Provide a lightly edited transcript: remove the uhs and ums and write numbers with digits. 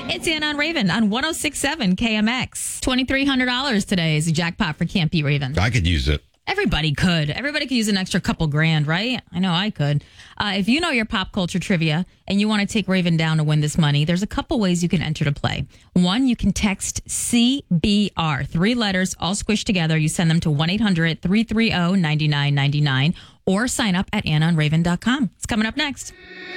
It's Anna on Raven on 106.7 KMX. $2,300 today is the jackpot for Can't Beat Raven. I could use it. Everybody could. Everybody could use an extra couple grand, right? I know I could. If you know your pop culture trivia and you want to take Raven down to win this money, there's a couple ways you can enter to play. One, you can text CBR, 3 letters all squished together. You send them to 1-800-330-9999 or sign up at AnnaOnRaven.com. It's coming up next.